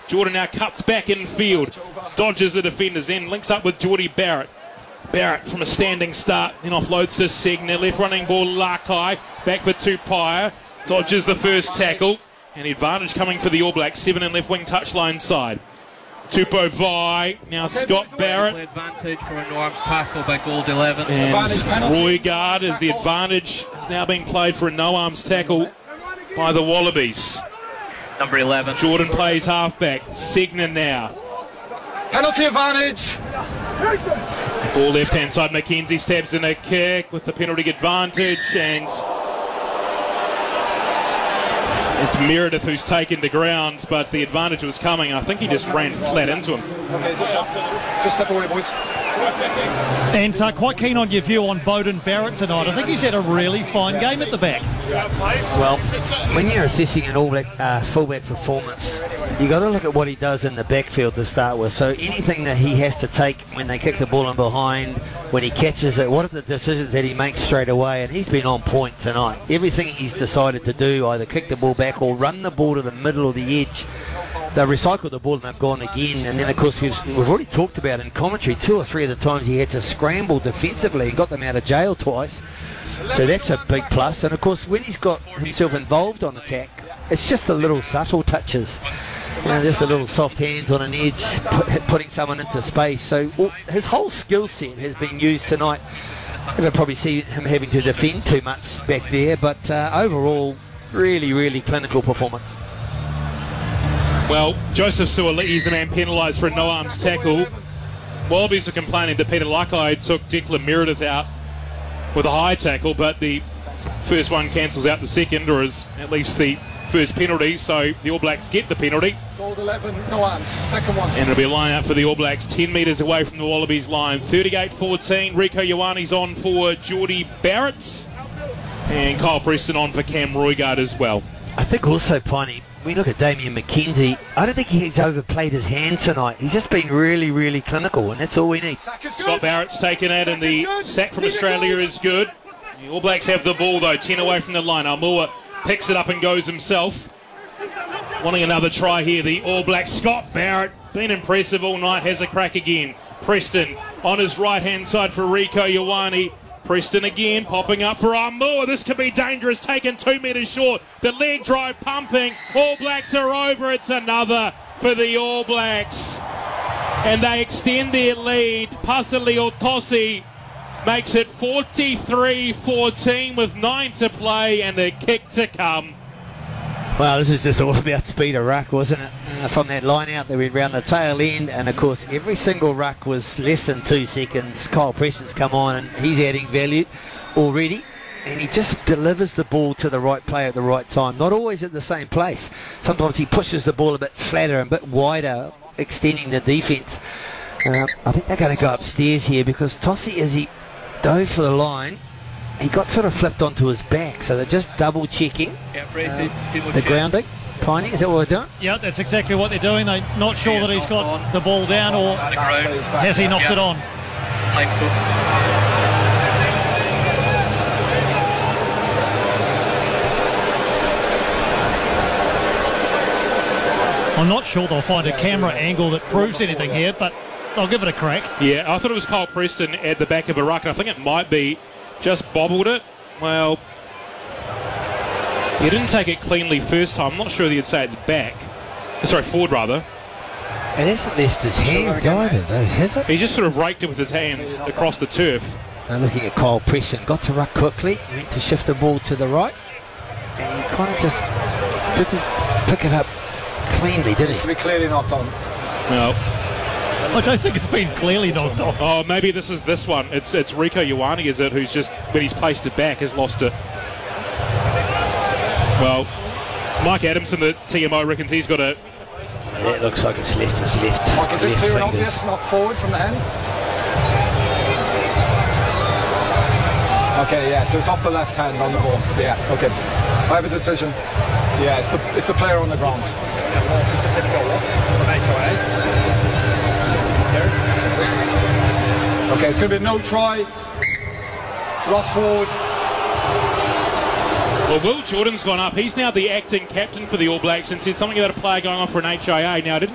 Jordan now cuts back in field, dodges the defenders, then links up with Geordie Barrett. Barrett from a standing start, then offloads to Segner. Left running ball, Lakai. Back for Tupaia. Dodges the first tackle. And the advantage coming for the All Blacks. 7 in left wing touchline side. Tupo Vai. Now Scott Barrett. Advantage for a Norm's tackle by Gold 11. And Roigard is the advantage. It's now being played for a no-arms tackle by the Wallabies. Number 11. Jordan plays halfback. Segner now. Penalty advantage. Ball left-hand side. Mackenzie stabs in a kick with the penalty advantage, and it's Meredith who's taken the ground, but the advantage was coming. I think he just ran flat into him. Okay, just step away, boys. And quite keen on your view on Beauden Barrett tonight. I think he's had a really fine game at the back. Well, when you're assessing an All Black fullback performance, you got to look at what he does in the backfield to start with. So anything that he has to take when they kick the ball in behind, when he catches it, what are the decisions that he makes straight away? And he's been on point tonight. Everything he's decided to do, either kick the ball back or run the ball to the middle of the edge. They've recycled the ball and they've gone again. And then, of course, we've already talked about in commentary 2 or 3 of the times he had to scramble defensively and got them out of jail twice. So that's a big plus. And, of course, when he's got himself involved on attack, it's just the little subtle touches. Just the little soft hands on an edge, putting someone into space. So his whole skill set has been used tonight. I don't probably see him having to defend too much back there, but overall, really, really clinical performance. Well, Joseph Suaalii is the man penalised for a no-arms tackle. Wallabies are complaining that Peter Lakai took Declan Meredith out with a high tackle, but the first one cancels out the second, or is at least the first penalty, so the All Blacks get the penalty. Gold 11, no arms, second one. And it'll be a line out for the All Blacks, 10 metres away from the Wallabies line. 38-14, Rico Ioane's on for Geordie Barrett, and Kyle Preston on for Cam Roigard as well. I think also, Piney, we look at Damien McKenzie, I don't think he's overplayed his hand tonight. He's just been really, really clinical, and that's all we need. Scott Barrett's taken it, and the sack from Australia is good. The All Blacks have the ball, though, 10 away from the line. Almua picks it up and goes himself. Wanting another try here, the All Blacks. Scott Barrett, been impressive all night, has a crack again. Preston on his right-hand side for Rico Ioane. Preston again, popping up for Almua. This could be dangerous, taken 2 metres short. The leg drive pumping. All Blacks are over. It's another for the All Blacks. And they extend their lead. Pasali Otosi makes it 43-14 with 9 to play and a kick to come. Well, this is just all about speed of ruck, wasn't it? From that line out, they went round the tail end, and of course, every single ruck was less than 2 seconds. Kyle Preston's come on, and he's adding value already, and he just delivers the ball to the right player at the right time. Not always at the same place. Sometimes he pushes the ball a bit flatter and a bit wider, extending the defence. I think they're going to go upstairs here because Tossi, as he dove for the line, he got sort of flipped onto his back, so they're just double checking the grounding. Piney, is that what we're doing? Yeah, that's exactly what they're doing. They're not sure that he's got the ball down, or has he knocked it on? I'm not sure they'll find a camera angle that proves anything here, but they'll give it a crack. Yeah, I thought it was Kyle Preston at the back of a ruck, and I think it might be just bobbled it. Well, he didn't take it cleanly first time. I'm not sure that you'd say it's back. Sorry, forward rather. It hasn't left his hands either, though, has it? He just sort of raked it with his hands across the turf. Now looking at Kyle Preston, got to ruck quickly, he went to shift the ball to the right, and he kind of just didn't pick it up cleanly, did he? It's to be clearly knocked on. No. I don't think it's been clearly knocked on. Oh, maybe this is this one. It's Rico Ioane, is it, who's just, when he's placed it back, has lost it. Well, Mike Adamson, the TMO, reckons he's got a... That looks like it's left his left. Mike, is this clear and obvious? Not forward from the hand? Okay, yeah, so it's off the left hand on the ball. Yeah, okay. I have a decision. Yeah, it's the player on the ground. It's a set goal off from HIA. Okay, it's going to be a no try. Ross forward. Well, Will Jordan's gone up. He's now the acting captain for the All Blacks and said something about a player going off for an HIA. Now, I didn't